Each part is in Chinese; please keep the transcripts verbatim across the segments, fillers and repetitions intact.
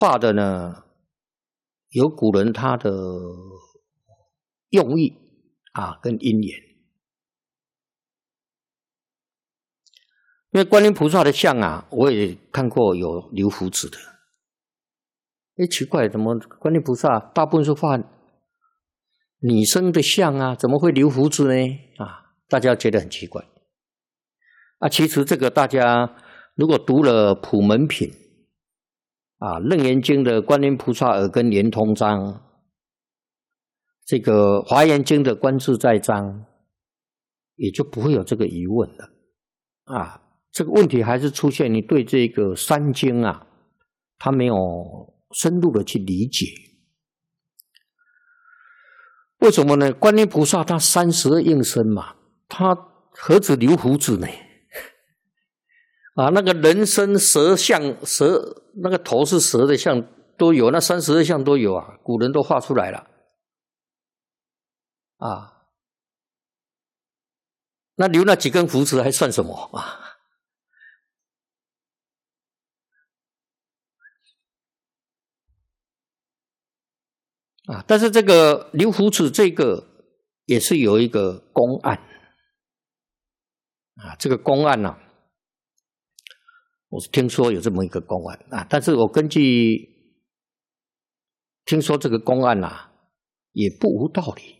画的呢，有古人他的用意啊，跟因缘。因为观音菩萨的像啊，我也看过有留胡子的。哎，奇怪，怎么观音菩萨大部分是画女生的像啊，怎么会留胡子呢？啊，大家觉得很奇怪。啊，其实这个大家如果读了普门品啊，《楞严经》的观音菩萨耳根圆通章，这个《华严经》的观自在章，也就不会有这个疑问了。啊，这个问题还是出现你对这个三经啊，他没有深入的去理解。为什么呢？观音菩萨他三十二应身嘛，他何止留胡子呢？啊，那个人身蛇像，蛇那个头是蛇的像都有，那三十二相都有啊，古人都画出来了。啊，那留那几根胡子还算什么啊？啊，但是这个留胡子这个也是有一个公案啊，这个公案呢、啊，我是听说有这么一个公案啊，但是我根据听说这个公案啊，也不无道理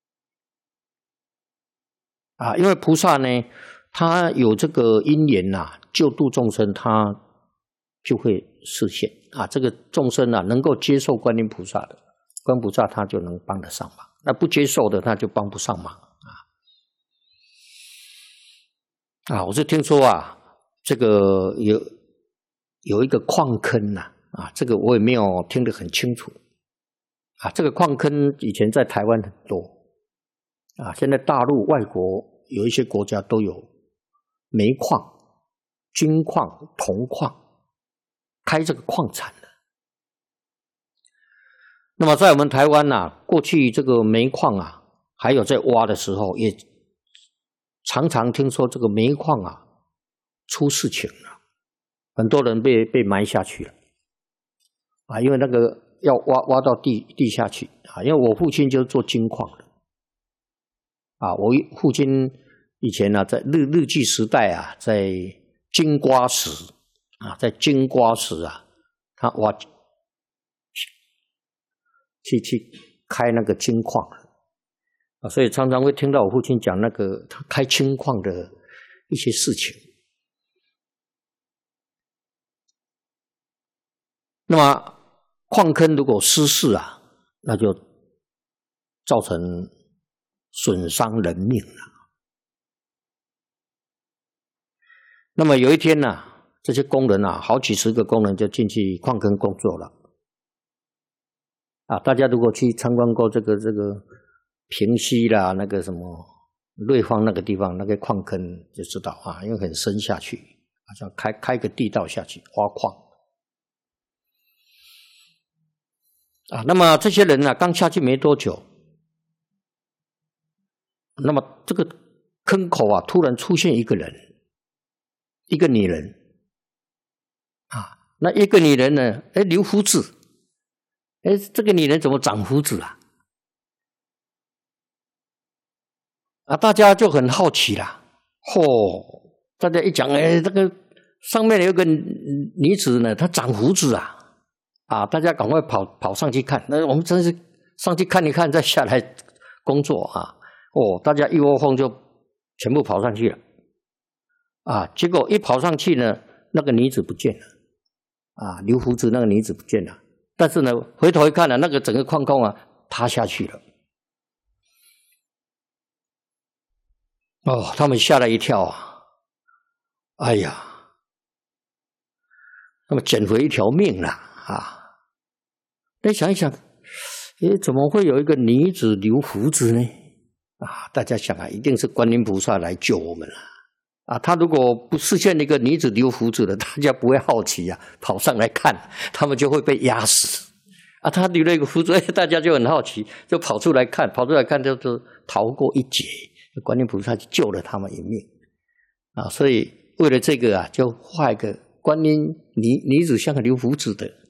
啊，因为菩萨呢，他有这个因缘呐、啊，救度众生，他就会示现啊，这个众生啊，能够接受观音菩萨的。观音菩萨他就能帮得上忙，那不接受的他就帮不上忙啊！啊，我是听说啊，这个有有一个矿坑呐、啊，啊，这个我也没有听得很清楚啊。这个矿坑以前在台湾很多啊，现在大陆、外国有一些国家都有煤矿、金矿、铜矿开这个矿产的。那么在我们台湾啊，过去这个煤矿啊，还有在挖的时候，也常常听说这个煤矿啊出事情了，很多人被被埋下去了啊，因为那个要挖挖到地地下去啊。因为我父亲就是做金矿的啊，我父亲以前呢、啊，在日日据时代啊，在金瓜石啊，在金瓜石啊，他挖。去去开那个金矿啊，所以常常会听到我父亲讲那个他开金矿的一些事情。那么矿坑如果失事啊，那就造成损伤人命了。那么有一天呢、啊，这些工人啊，好几十个工人就进去矿坑工作了。啊，大家如果去参观过这个这个平溪啦，那个什么瑞芳那个地方，那个矿坑就知道啊，因为很深下去，好像开开个地道下去挖矿啊。那么这些人啊，刚下去没多久，那么这个坑口啊，突然出现一个人，一个女人啊，那一个女人呢，哎，留胡子。哎，这个女人怎么长胡子啊？啊，大家就很好奇啦。嚯、哦，大家一讲，哎，这个上面有个女子呢，她长胡子啊！啊，大家赶快跑跑上去看。那我们真是上去看一看，再下来工作啊。哦，大家一窝蜂就全部跑上去了。啊，结果一跑上去呢，那个女子不见了。啊，留胡子那个女子不见了。但是呢，回头一看呢、啊，那个整个矿工啊塌下去了。哦，他们吓了一跳啊！哎呀，那么捡回一条命了啊！再想一想，诶，怎么会有一个女子留胡子呢？啊，大家想啊，一定是观音菩萨来救我们了。啊，他如果不视现一个女子留胡子的，大家不会好奇啊，跑上来看，他们就会被压死。啊，他留了一个胡子，大家就很好奇，就跑出来看，跑出来看就就逃过一劫。观音菩萨就救了他们一命啊，所以为了这个啊，就画一个观音女女子像个留胡子的。